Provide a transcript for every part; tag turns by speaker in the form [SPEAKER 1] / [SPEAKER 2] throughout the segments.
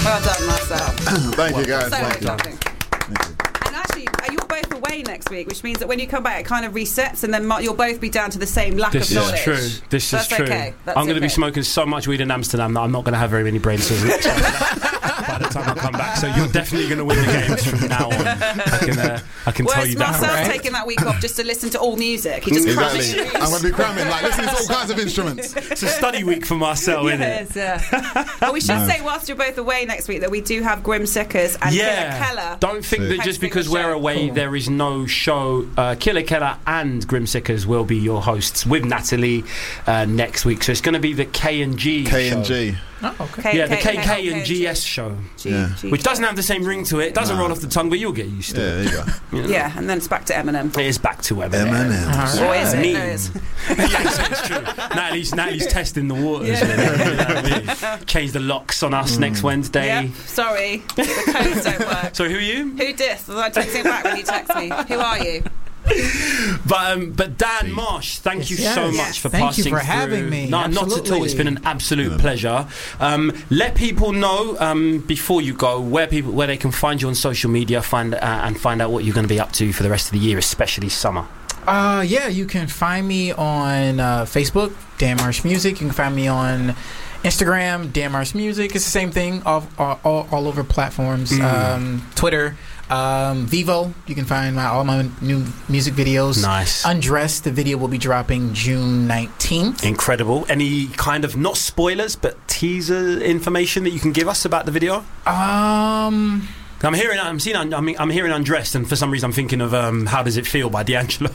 [SPEAKER 1] Well done, Marcel.
[SPEAKER 2] Thank you, guys.
[SPEAKER 1] So
[SPEAKER 2] Thank you.
[SPEAKER 1] exciting. And actually, you're both away next week, which means that when you come back, it kind of resets, and then you'll both be down to the same lack of knowledge.
[SPEAKER 3] This is true.
[SPEAKER 1] Okay.
[SPEAKER 3] I'm going to be smoking so much weed in Amsterdam that I'm not going to have very many brain cells by the time I come back. So you're definitely going to win the games from now on. I can tell you that.
[SPEAKER 1] Marcel's taking that week off just to listen to all music. He just
[SPEAKER 2] Exactly. I'm going to be cramming, like listening to all kinds of instruments.
[SPEAKER 3] It's a study week for Marcel, isn't it?
[SPEAKER 1] Yeah. But we should say, whilst you're both away next week, that we do have Grim Sickers and Killer Keller.
[SPEAKER 3] Don't think that just because we're away, there is no show. Killer Keller and Grim Sickers will be your hosts with Natalie next week. So it's going to be the K&G
[SPEAKER 2] K&G.
[SPEAKER 4] Oh, okay.
[SPEAKER 3] The KK and GS show, which doesn't have the same ring to it. Doesn't roll off the tongue, but you'll get used to it.
[SPEAKER 2] Yeah, there you go.
[SPEAKER 3] You know?
[SPEAKER 1] Yeah, and then it's back to Eminem.
[SPEAKER 3] It is back to Eminem.
[SPEAKER 1] Or is it?
[SPEAKER 3] Yeah, it's true. Natalie's testing the waters. Change the locks on us next Wednesday.
[SPEAKER 1] Yep. Sorry, the codes don't work.
[SPEAKER 3] So who are you?
[SPEAKER 1] Who dis? I text him back when you text me. Who are you?
[SPEAKER 3] But Dan Marsh, thank you so much for
[SPEAKER 4] thank
[SPEAKER 3] passing
[SPEAKER 4] you for
[SPEAKER 3] through.
[SPEAKER 4] having me.
[SPEAKER 3] No, not at all. It's been an absolute pleasure. Let people know before you go where they can find you on social media, and find out what you're going to be up to for the rest of the year, especially summer.
[SPEAKER 4] You can find me on Facebook, Dan Marsh Music. You can find me on Instagram, Dan Marsh Music. It's the same thing, all over platforms. Twitter. Vivo, you can find all my new music videos.
[SPEAKER 3] Nice.
[SPEAKER 4] Undressed, the video will be dropping June 19th.
[SPEAKER 3] Incredible. Any kind of, not spoilers, but teaser information that you can give us about the video? I'm hearing Undressed, and for some reason I'm thinking of How Does It Feel by D'Angelo.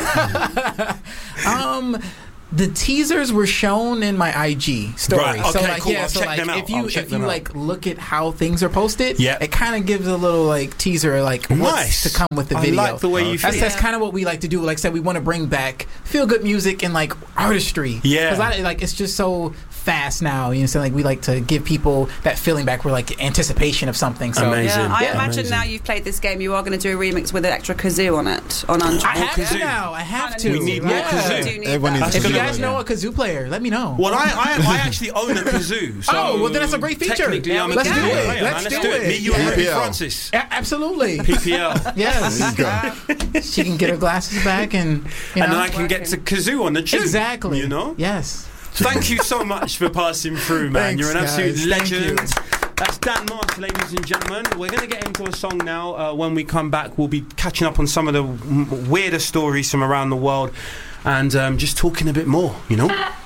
[SPEAKER 4] The teasers were shown in my IG story.
[SPEAKER 3] Right, okay,
[SPEAKER 4] so like,
[SPEAKER 3] cool.
[SPEAKER 4] yeah,
[SPEAKER 3] I'll
[SPEAKER 4] so
[SPEAKER 3] check
[SPEAKER 4] like
[SPEAKER 3] them out.
[SPEAKER 4] if you like look at how things are posted, it kind of gives a little like teaser, like what's to come with the video.
[SPEAKER 3] I like the way you feel.
[SPEAKER 4] That's kind of what we like to do. Like I said, we want to bring back feel good music and like artistry.
[SPEAKER 3] Yeah,
[SPEAKER 4] because it's just so fast now. You know, so like we like to give people that feeling back. We're like anticipation of something. So
[SPEAKER 3] amazing.
[SPEAKER 1] Yeah, I imagine now you've played this game, you are going to do a remix with electric kazoo on it. On Undressed.
[SPEAKER 4] I have to now. I have to.
[SPEAKER 3] We need more kazoo.
[SPEAKER 4] If you guys know a kazoo player, let me know.
[SPEAKER 3] Well, I actually own a kazoo. So
[SPEAKER 4] well then that's a great feature.
[SPEAKER 3] Let's
[SPEAKER 4] do it. Let's do it.
[SPEAKER 3] Me, you, and Ruby Francis.
[SPEAKER 4] Absolutely.
[SPEAKER 3] PPL.
[SPEAKER 4] Yes. She can get her glasses back, and
[SPEAKER 3] then I can get to kazoo on the tube.
[SPEAKER 4] Exactly.
[SPEAKER 3] You know.
[SPEAKER 4] Yes.
[SPEAKER 3] Thank you so much for passing through, man.
[SPEAKER 4] Thanks,
[SPEAKER 3] you're an absolute
[SPEAKER 4] guys.
[SPEAKER 3] legend. That's Dan Marsh, ladies and gentlemen. We're going to get into a song now. When we come back, we'll be catching up on some of the weirder stories from around the world and just talking a bit more, you know?